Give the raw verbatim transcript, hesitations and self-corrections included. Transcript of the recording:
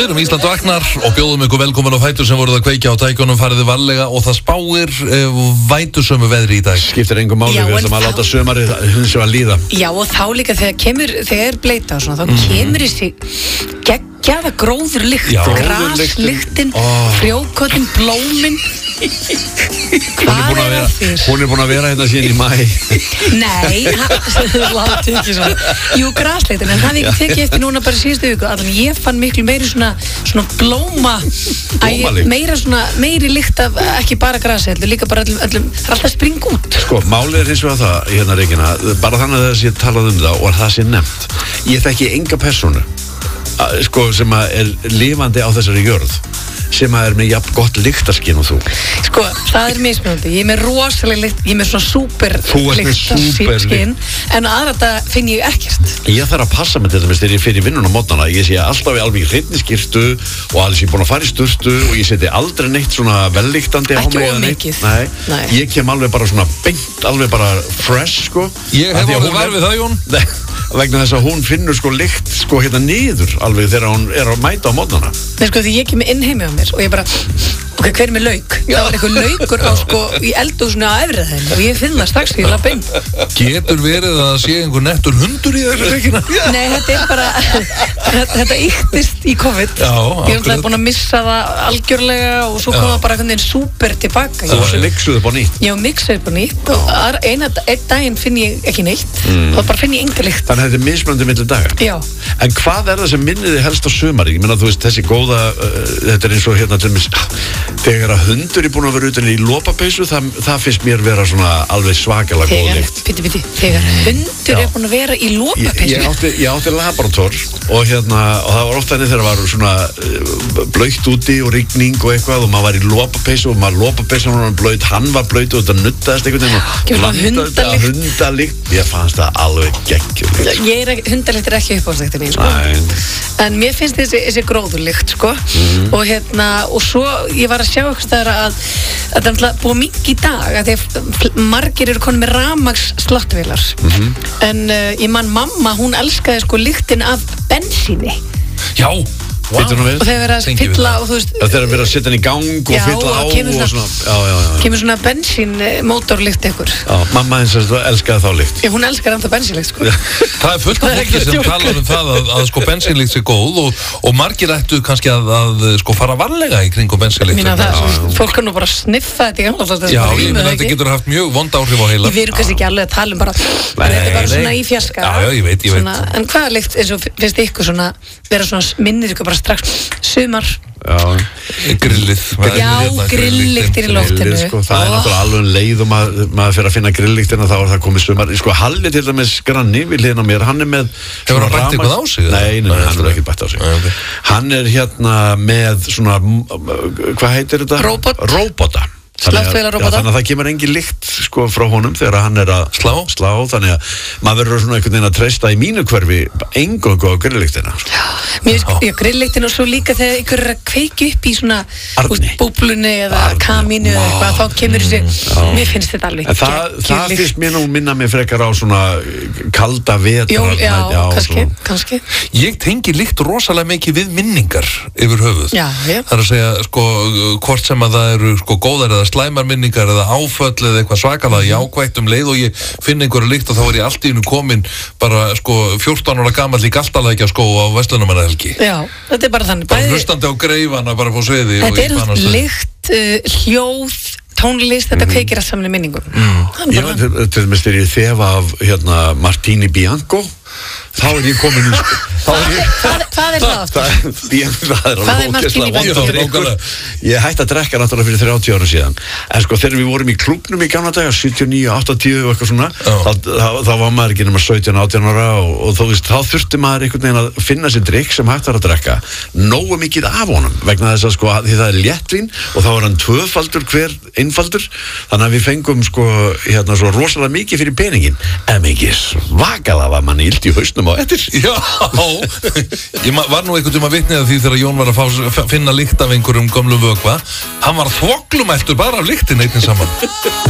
Við erum Ísland vaknar og bjóðum ykkur velkomin á fætur sem voruð að kveikja á tækjunum, fariði varlega og það spáir uh, vætusömu veðri í dag. Skiptir engum máli, við ætlum að láta sömarið hins vegar líða. Já, og þá líka þegar kemur, þegar er bleita og svona, þá mm. kemur þessi geggjaða gróðurlykt, graslyktin, oh. frjókornin, blómin. Hvað er það þér? Hún er búin að vera hérna síðan í mæ. Nei, láttu ekki svona. Jú, graslyktin, en það ekki tekið eftir núna bara síðustu viku. Þannig ég fann miklu meiri svona, svona blóma, æ, meira svona, meiri lykt af ekki bara grasi, heldur líka bara öllum, öllum, það er alltaf spring út. Sko, málið er hins vegar það, hérna Regína, bara þannig að þess að ég talað um það og það sé nefnt. Ég þekki enga persónu, sko, sem að er lifandi á þessari jörð, sem að er með jafn gott lyktarskinn og þú. Sko, það er mismunandi. Ég er með rosalega lykt, ég er með svona súper lyktarskinn, en aðra þetta finn ég ekkert. Ég þarf að passa með þetta þegar ég fer í vinnuna á mótnana. Ég sé alltaf alveg í hreinni skyrtu og alls ég er búin að fara í sturtu og ég seti aldrei neitt svona vellyktandi á mig eða neitt. Nei, Nei. Ég kem alveg bara svona beint, alveg bara fresh, sko. Ég hef alveg verið við það, Jón. Nei, vegna þess að hún finnur sko lykt sko hérna niður alveg þegar hún er að mæta á mótnana. Nei, sko, því ég kem inn heim með mér og ég bara, ok, hver er með lauk? Það var eitthvað laukur á sko í eldhúsinu á efriðaðinu og ég finn það strax því ég lappa inn. Getur verið að sé einhver nettur hundur í þessu Regína? Nei, þetta er bara þetta yktist í COVID. Já, ég er alltaf búin að missa það algjörlega og svo kom það bara einhvern veginn súper tilbaka. Þú var mixuð upp á nýtt? Já, mixuð upp á nýtt og einn ein daginn finn ég ekki neitt mm. og bara finn ég enga lykt. Þannig að þetta er mismunandi milli daga? Já. En hvað er það sem minnir þig helst á sumari? Ég meina, þú veist, þessi góða, uh, þetta er eins og hérna til mér, þegar að hundur er búin að vera utan í lopapeysu, það, það finnst mér vera svona alveg svakalega góð lykt. Píti, píti, þegar hundur Já. er búin að vera í lopapeysu? Ég, ég, átti, ég átti laborator og hérna, og það var oft þannig þegar það var svona uh, blautt úti og rigning og eitthvað og maður var í lopapeysu og maður lopapeysu var blautt, hann var blautt og þetta nuttaðist einhvern veginn og hundalikt. hundalikt. Ég fannst það alveg geggjulegt. Ég er ekki, hundalikt er ekki uppáhaldsdryktin mín, sko. En mér finnst þessi, þessi gróðurlykt, sko. Mm. Og hérna, og svo ég var að sjá eitthvað stæðar að þetta er alltaf búið mikið í dag að því margir eru konið með rafmagns sláttuvélar. Mm-hmm. En uh, ég man mamma, hún elskaði sko lyktin af bensíni. Já. Wow. Og þegar verið að fylla og þú veist þegar verið að setja hann í gang og já, fylla á og, og svona já, já, já. Kemur svona bensínmótorlykt ykkur. Já, mamma hins vegar elskaði þá lykt. Já, hún elskar ennþá bensínlykt, sko. Það er fullt af fólki sem talar um það að, að sko bensínlykt sé góð og, og margir ættu kannski að, að sko fara varlega í kringum bensínlykt. Mína það, já, já. Fólk kan nú bara sniffa þetta í gamla. Já, ég meina þetta getur haft mjög vond áhrif á heila. Við erum kannski ekki alveg að tala um bara þetta er bara svona í fjarska. Já, já, ég veit, ég veit. En hvaða lykt eins og finnst ykkur svona vera svona minnir ykkur bara strax sumar? Já, grillið. Já, grillyktin í loftinu. Sko, það er náttúrulega alveg leið og maður, maður fyrir að finna grillyktina þá er það komið sumar. Sko, Halli til dæmis Granni við hliðina á mér, hann er með Hefur hann bætt eitthvað á sig? Nei, nei, hann er ekki bætt á sig. Nei, okay. Hann er hérna með svona, hvað heitir þetta? Róbot. Róbota. Sláttuvélarróbota. Þannig að það kemur engin lykt sko frá honum þegar hann er að slá, slá þannig að maður verður svona einhvern veginn að treysta í mínu hverfi eingöngu á grillyktina. Já, mér finnst já, grillyktin og svo líka þegar ykkur er að kveiki upp í svona búblunni eða kamínu eða eitthvað, þá kemur þessi, mér finnst þetta alveg en það, það finnst mér nú minna mig frekar á svona kalda vetra. Jó, já, já kannski, kannski. Ég tengi lykt rosalega mikið við minningar yfir höfuð. Já, já. Það er að segja, sko, hvort sem að það eru sko góðar eða slæmar minningar eða áföll eða eitthvað svakalega jákvætt um leið og ég finn einhverju lykt og þá er ég allt í einu komin bara sko fjórtán ára gamall í galtalækja skó á Verslunarmannahelgi. Já, þetta er bara þannig. Bara hlustandi á greifana bara på sviði. Þetta er lykt, uh, hljóð, tónlist, þetta mm. kveikir allt saman í minningum. Mm. Já, til dæmis þegar ég þefa af hérna Martini Bianco þá er ég komin í þá er ég hvað, hvað er það aftur? Það er alveg ógeðslega vondur. Ég hætti að drekka náttúrulega fyrir þrjátíu ára síðan en sko þegar við vorum í klúbnum í gamla daga sjötíu og níu, áttatíu og eitthvað svona oh. þá, þá, þá var maður ekki nema sautján, átján ára og, og þá, veist, þá þurfti maður einhvern veginn að finna sér drikk sem hægt var að drekka nógu mikið af honum vegna þess að sko því það er léttvín og þá er hann tvöfaldur hver einfaldur þannig að við fengum sko hérna svo rosalega mikið fyrir peningin en mikið svakalega var manni illt í hausnum á eftir. Já, ég var nú einhvern tíma vitnið af því þegar Jón var að fá, finna lykt af einhverjum gömlum vökva. Hann var þvoglumæltur bara af lyktin einnig saman.